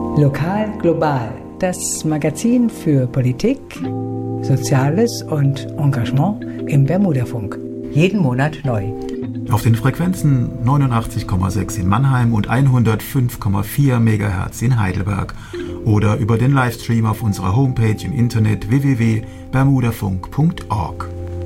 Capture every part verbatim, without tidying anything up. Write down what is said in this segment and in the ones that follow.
Lokal global, das Magazin für Politik, Soziales und Engagement im Bermudafunk. Jeden Monat neu. Auf den Frequenzen neunundachtzig Komma sechs in Mannheim und hundertfünf Komma vier Megahertz in Heidelberg oder über den Livestream auf unserer Homepage im Internet w w w punkt bermudafunk punkt org.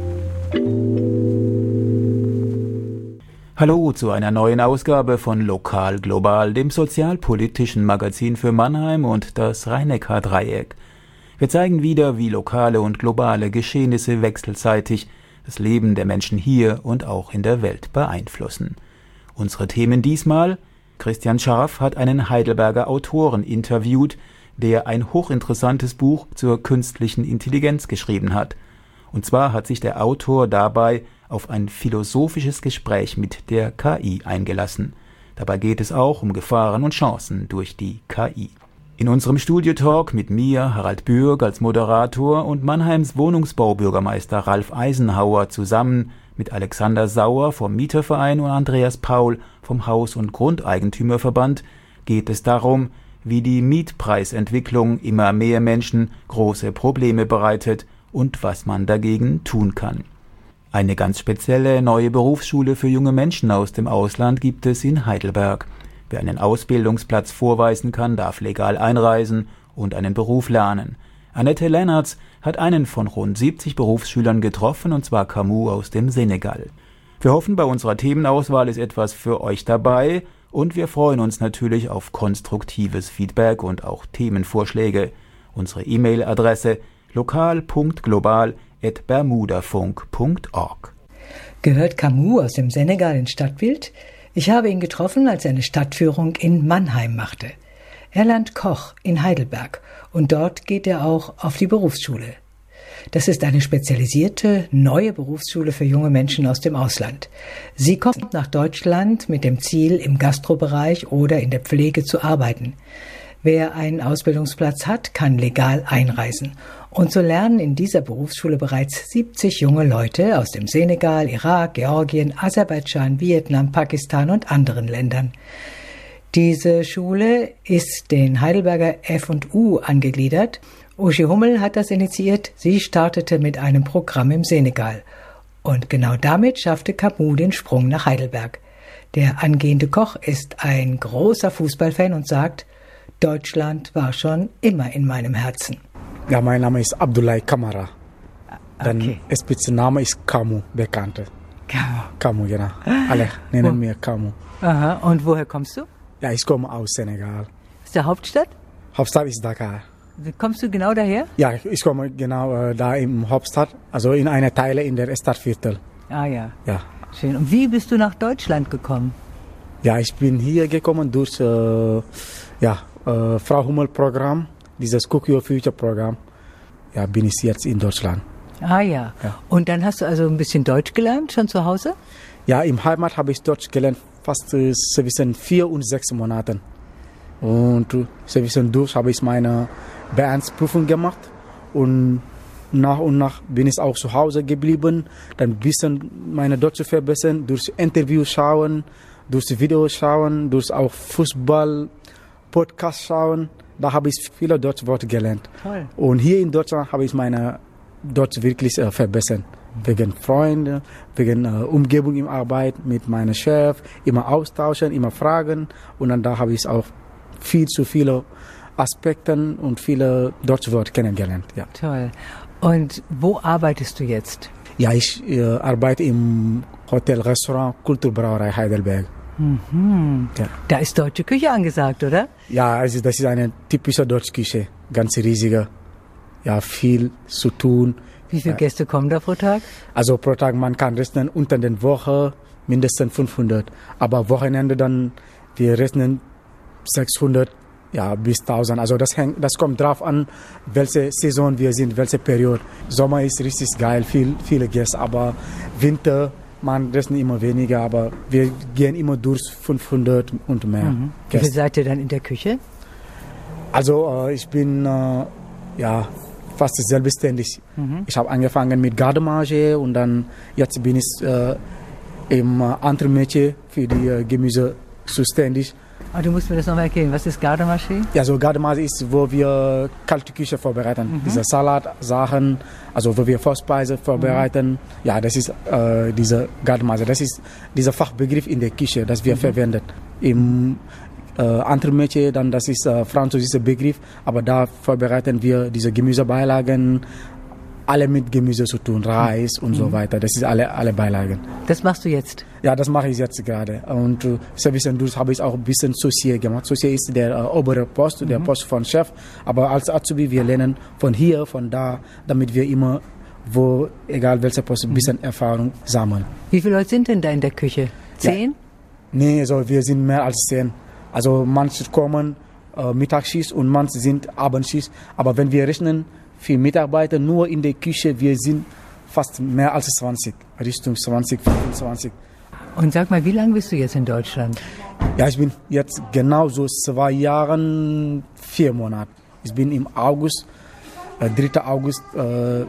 Hallo zu einer neuen Ausgabe von Lokal Global, dem sozialpolitischen Magazin für Mannheim und das Rhein-Neckar-Dreieck. Wir zeigen wieder, wie lokale und globale Geschehnisse wechselseitig das Leben der Menschen hier und auch in der Welt beeinflussen. Unsere Themen diesmal: Christian Scharf hat einen Heidelberger Autoren interviewt, der ein hochinteressantes Buch zur künstlichen Intelligenz geschrieben hat. Und zwar hat sich der Autor dabei auf ein philosophisches Gespräch mit der K I eingelassen. Dabei geht es auch um Gefahren und Chancen durch die K I. In unserem Studio-Talk mit mir, Harald Bürg, als Moderator und Mannheims Wohnungsbaubürgermeister Ralf Eisenhauer zusammen mit Alexander Sauer vom Mieterverein und Andreas Paul vom Haus- und Grundeigentümerverband geht es darum, wie die Mietpreisentwicklung immer mehr Menschen große Probleme bereitet und was man dagegen tun kann. Eine ganz spezielle neue Berufsschule für junge Menschen aus dem Ausland gibt es in Heidelberg. Wer einen Ausbildungsplatz vorweisen kann, darf legal einreisen und einen Beruf lernen. Annette Lennartz hat einen von rund siebzig Berufsschülern getroffen, und zwar Camus aus dem Senegal. Wir hoffen, bei unserer Themenauswahl ist etwas für euch dabei und wir freuen uns natürlich auf konstruktives Feedback und auch Themenvorschläge. Unsere E-Mail-Adresse lokal punkt global at bermudafunk punkt org. Gehört Camus aus dem Senegal ins Stadtbild? Ich habe ihn getroffen, als er eine Stadtführung in Mannheim machte. Er lernt Koch in Heidelberg und dort geht er auch auf die Berufsschule. Das ist eine spezialisierte, neue Berufsschule für junge Menschen aus dem Ausland. Sie kommt nach Deutschland mit dem Ziel, im Gastrobereich oder in der Pflege zu arbeiten. Wer einen Ausbildungsplatz hat, kann legal einreisen. Und so lernen in dieser Berufsschule bereits siebzig junge Leute aus dem Senegal, Irak, Georgien, Aserbaidschan, Vietnam, Pakistan und anderen Ländern. Diese Schule ist den Heidelberger F und U angegliedert. Uschi Hummel hat das initiiert. Sie startete mit einem Programm im Senegal. Und genau damit schaffte Camus den Sprung nach Heidelberg. Der angehende Koch ist ein großer Fußballfan und sagt: Deutschland war schon immer in meinem Herzen. Ja, mein Name ist Abdoulaye Kamara. Dann Okay. Spitzname ist Camus, bekannt. Camus. Camus, genau. Alle nennen mir Camus. Aha, und woher kommst du? Ja, ich komme aus Senegal. Aus der Hauptstadt? Hauptstadt ist Dakar. Kommst du genau daher? Ja, ich komme genau äh, da im Hauptstadt, also in einer Teile in der Stadtviertel. Ah ja, Ja. schön. Und wie bist du nach Deutschland gekommen? Ja, ich bin hier gekommen durch äh, ja, äh, Frau Hummel Programm, dieses Cook Your Future Programm. Ja, bin ich jetzt in Deutschland. Ah ja. Ja. Und dann hast du also ein bisschen Deutsch gelernt, schon zu Hause? Ja, im Heimat habe ich Deutsch gelernt, fast äh, zwischen vier und sechs Monaten. Und äh, zwischendurch habe ich meine B eins Prüfung gemacht und nach und nach bin ich auch zu Hause geblieben, dann ein bisschen meine Deutsche verbessern, durch Interviews schauen, durch Videos schauen, durch auch Fußball, Podcast schauen. Da habe ich viele deutsche Worte gelernt. Toll. Und hier in Deutschland habe ich meine Deutsch wirklich äh, verbessert. Wegen Freunde, wegen äh, Umgebung im Arbeit mit meinem Chef, immer austauschen, immer fragen. Und dann da habe ich auch viel zu viele Aspekte und viele deutsche Worte kennengelernt. Ja, Toll. Und wo arbeitest du jetzt? ja ich äh, arbeite im Hotel, Restaurant, Kulturbrauerei Heidelberg. Mhm. Ja. Da ist deutsche Küche angesagt, oder? Ja, also das ist eine typische deutsche Küche, ganz riesige. Ja, viel zu tun. Wie viele Ja. Gäste kommen da pro Tag? Also pro Tag, man kann rechnen unter der Woche mindestens fünfhundert. Aber Wochenende dann, wir rechnen sechshundert, ja, bis tausend. Also das hängt, das kommt drauf an, welche Saison wir sind, welche Periode. Sommer ist richtig geil, viel, viele Gäste, aber Winter, man rechnet immer weniger, aber wir gehen immer durch fünfhundert und mehr Mhm. Wie viel Gäste. seid ihr dann in der Küche? Also äh, ich bin äh, ja fast selbstständig. Ich habe angefangen mit Gardemage und dann jetzt bin ich äh, im äh, anderen Metier für die äh, Gemüse zuständig. Aber du musst mir das nochmal erklären. Was ist Garde-Manger? Ja, so Garde-Manger ist, wo wir kalte Küche vorbereiten. Mhm. Diese Salatsachen, also wo wir Vorspeise vorbereiten. Mhm. Ja, das ist äh, diese Garde-Manger. Das ist dieser Fachbegriff in der Küche, das wir mhm. verwenden. Im äh, Entremetier, dann das ist äh, französischer Begriff, aber da vorbereiten wir diese Gemüsebeilagen, alle mit Gemüse zu tun, Reis und mhm. so weiter. Das ist alle, alle Beilagen. Das machst du jetzt? Ja, das mache ich jetzt gerade. Und äh, Service and Dues habe ich auch ein bisschen Socie gemacht. Socie ist der äh, obere Post, mhm. der Post von Chef. Aber als Azubi, wir lernen von hier, von da, damit wir immer, wo, egal welcher Post, ein bisschen mhm. Erfahrung sammeln. Wie viele Leute sind denn da in der Küche? Zehn? Ja. Nee, also wir sind mehr als zehn. Also manche kommen äh, Mittagsschicht und manche sind Abendschicht. Aber wenn wir rechnen, für Mitarbeiter nur in der Küche, wir sind fast mehr als zwanzig, Richtung zwanzig, fünfundzwanzig. Und sag mal, wie lange bist du jetzt in Deutschland? Ja, ich bin jetzt genau so zwei Jahre, vier Monate. Ich bin im August, äh, dritter August äh,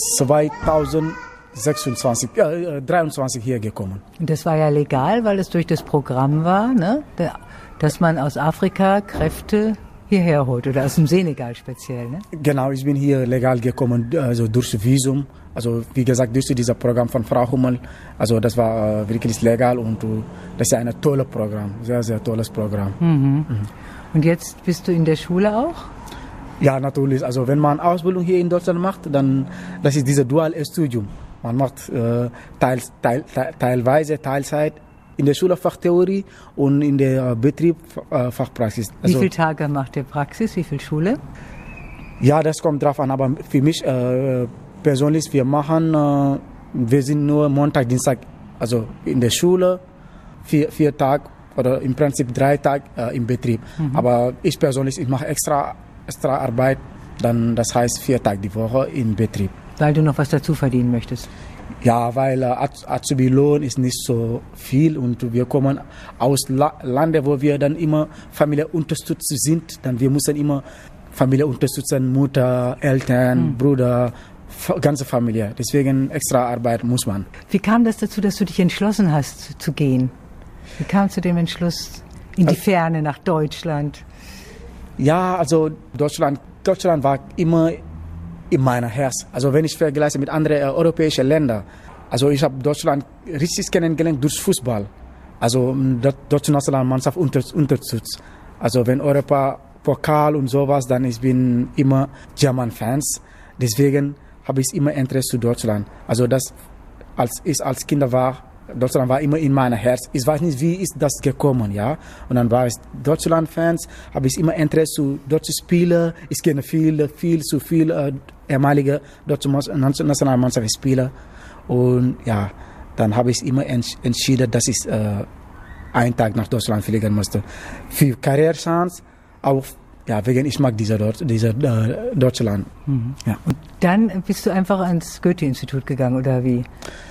zweitausendsechsundzwanzig, äh, dreiundzwanzig hier gekommen. Und das war ja legal, weil es durch das Programm war, ne? Dass man aus Afrika Kräfte hierher holt oder aus dem Senegal speziell, ne? Genau, ich bin hier legal gekommen, also durch Visum. Also wie gesagt, durch dieses Programm von Frau Hummel. Also das war äh, wirklich legal und uh, das ist ein tolles Programm, sehr, sehr tolles Programm. Mhm. Mhm. Und jetzt bist du in der Schule auch? Ja, natürlich. Also wenn man Ausbildung hier in Deutschland macht, dann das ist dieses Dualstudium. Man macht äh, teils, teil, teil, teilweise Teilzeit in der Schule Fachtheorie und in der Betrieb äh, Fachpraxis. Also, wie viele Tage macht ihr Praxis? Wie viel Schule? Ja, das kommt drauf an. Aber für mich äh, persönlich, wir machen, äh, wir sind nur Montag, Dienstag, also in der Schule, vier, vier Tage oder im Prinzip drei Tage äh, im Betrieb. Mhm. Aber ich persönlich, ich mache extra, extra Arbeit, dann das heißt vier Tage die Woche im Betrieb. Weil du noch was dazu verdienen möchtest? Ja, weil äh, Azubi-Lohn ist nicht so viel und wir kommen aus La Ländern, wo wir dann immer Familie unterstützt sind. Dann wir müssen immer Familie unterstützen, Mutter, Eltern, hm. Bruder, ganze Familie. Deswegen extra Arbeit muss man. Wie kam das dazu, dass du dich entschlossen hast zu gehen? Wie kam es zu dem Entschluss in die Ferne nach Deutschland? Ja, also Deutschland, Deutschland war immer in meinem Herz. Also wenn ich vergleiche mit anderen äh, europäischen Ländern, also ich habe Deutschland richtig kennengelernt durch Fußball. Also die deutsche Nationalmannschaft unter, unterstützt. Also wenn Europa Pokal und sowas, dann ich bin immer German-Fans. Deswegen habe ich immer Interesse zu Deutschland. Also das, als ich als Kind war, Deutschland war immer in meinem Herz. Ich weiß nicht, wie ist das gekommen, ja. Und dann war ich Deutschland-Fans, habe ich immer Interesse zu deutschen Spielern. Ich kenne viele, viel zu viele äh, ehemalige deutsche Nationalmannschaftsspieler. Und ja, dann habe ich immer ents entschieden, dass ich äh, einen Tag nach Deutschland fliegen musste. Für Karrierechance, auch ja, wegen ich mag dieser, Dort, dieser äh, Deutschland. Mhm. Ja. Und dann bist du einfach ans Goethe-Institut gegangen, oder wie?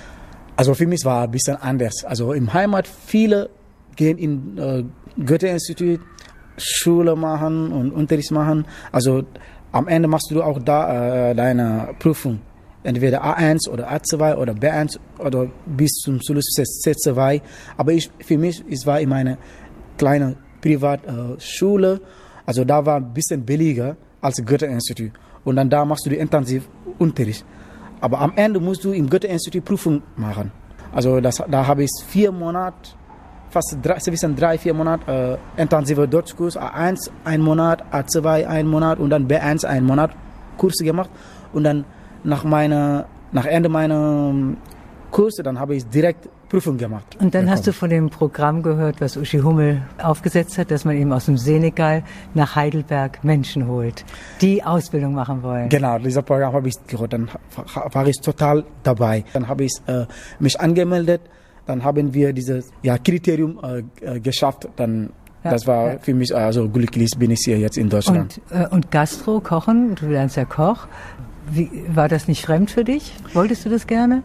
Also für mich war es ein bisschen anders. Also im Heimat, viele gehen in äh, Goethe-Institut, Schule machen und Unterricht machen. Also am Ende machst du auch da äh, deine Prüfung. Entweder A eins oder A zwei oder B eins oder bis zum Schluss C zwei. Aber ich, für mich, es war in meiner kleinen Privatschule. Äh, also da war ein bisschen billiger als Goethe-Institut. Und dann da machst du die Intensivunterricht. Aber am Ende musst du im Goethe-Institut Prüfung machen. Also das, da habe ich vier Monate, fast drei, zwischen drei, vier Monate äh, intensive Deutschkurs, A eins ein Monat, A zwei ein Monat und dann B eins ein Monat Kurse gemacht. Und dann nach, meiner, nach Ende meiner Kurse, dann habe ich direkt Prüfung gemacht. Und dann bekommen. Hast du von dem Programm gehört, was Uschi Hummel aufgesetzt hat, dass man eben aus dem Senegal nach Heidelberg Menschen holt, die Ausbildung machen wollen. Genau, dieses Programm habe ich gehört. Dann war ich total dabei. Dann habe ich äh, mich angemeldet. Dann haben wir dieses ja, Kriterium äh, geschafft. Dann ja, das war ja. für mich, also glücklich bin ich hier jetzt in Deutschland. Und, äh, und Gastro, Kochen, du lernst ja Koch. Wie, war das nicht fremd für dich? Wolltest du das gerne?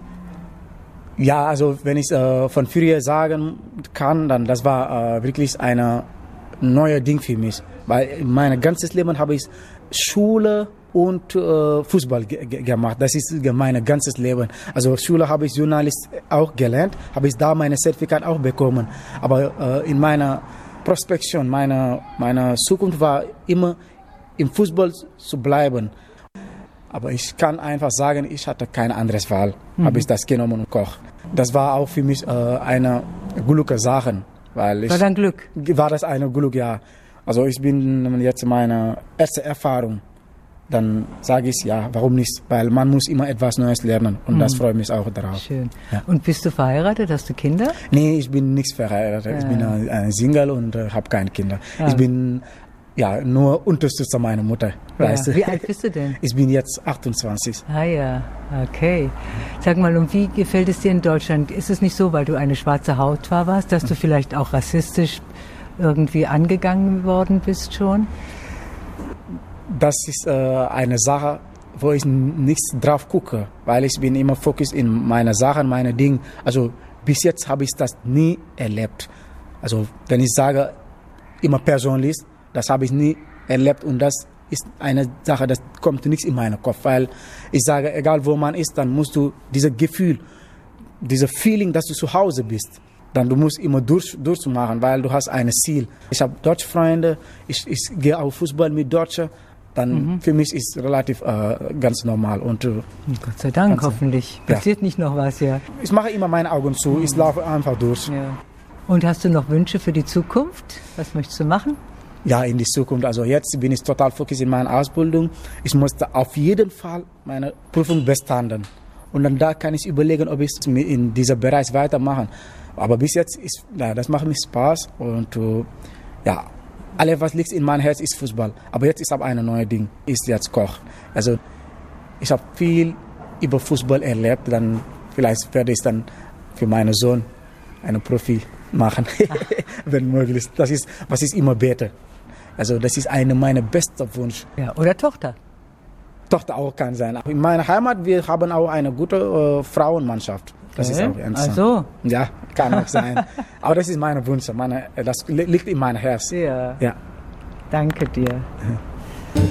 Ja, also wenn ich äh, von früher sagen kann, dann das war äh, wirklich ein neues Ding für mich. Weil mein ganzes Leben habe ich Schule und äh, Fußball ge ge gemacht. Das ist mein ganzes Leben. Also Schule habe ich Journalist auch gelernt, habe ich da mein Zertifikat auch bekommen. Aber äh, in meiner Prospektion, meine, meine Zukunft war immer im Fußball zu bleiben. Aber ich kann einfach sagen, ich hatte keine andere Wahl. Mhm. Habe ich das genommen und Koch. Das war auch für mich äh, eine gute Sache. Weil ich, war dann Glück? War das eine Glück, ja. Also ich bin jetzt meine erste Erfahrung. Dann sage ich ja, warum nicht? Weil man muss immer etwas Neues lernen und mhm. das freut mich auch darauf. Schön. Ja. Und bist du verheiratet? Hast du Kinder? Nee, ich bin nicht verheiratet. Ja. Ich bin ein, ein Single und äh, habe keine Kinder. Ja. Ich bin ja nur Unterstützer meiner Mutter. Ja. Weißt du? Wie alt bist du denn? Ich bin jetzt achtundzwanzig. Ah ja, okay. Sag mal, und wie gefällt es dir in Deutschland? Ist es nicht so, weil du eine schwarze Hautfarbe warst, dass du vielleicht auch rassistisch irgendwie angegangen worden bist schon? Das ist äh, eine Sache, wo ich nicht drauf gucke, weil ich bin immer fokussiert in meine Sachen, meine Dinge. Also bis jetzt habe ich das nie erlebt. Also wenn ich sage, immer persönlich, das habe ich nie erlebt und das ist eine Sache, das kommt nichts in meinen Kopf, weil ich sage, egal wo man ist, dann musst du dieses Gefühl, dieses Feeling, dass du zu Hause bist, dann du musst immer durch, durchmachen, weil du hast ein Ziel. Ich habe deutsche Freunde, ich, ich gehe auf Fußball mit Deutschen, dann mhm. für mich ist es relativ äh, ganz normal. Und, äh, Gott sei Dank, hoffentlich. Ja. Passiert nicht noch was, ja. Ich mache immer meine Augen zu, mhm. ich laufe einfach durch. Ja. Und hast du noch Wünsche für die Zukunft? Was möchtest du machen? Ja, in die Zukunft. Also jetzt bin ich total fokussiert in meiner Ausbildung. Ich musste auf jeden Fall meine Prüfung bestanden. Und dann da kann ich überlegen, ob ich in diesem Bereich weitermache. Aber bis jetzt ist, ja, das macht mir Spaß. Und uh, ja, alles, was liegt in meinem Herz, ist Fußball. Aber jetzt ist aber ein neues Ding, ist jetzt Koch. Also ich habe viel über Fußball erlebt. Dann vielleicht werde ich dann für meinen Sohn einen Profi machen, wenn möglich. Das ist, was ich immer bete. Also das ist einer meiner besten Wünsche. Ja, oder Tochter. Tochter auch kann sein. In meiner Heimat, wir haben auch eine gute äh, Frauenmannschaft. Das okay. ist auch interessant. Also. Ja, kann auch sein. Aber das ist meine Wünsche. Meine, das liegt in meinem Herz. Ja. Ja. Danke dir.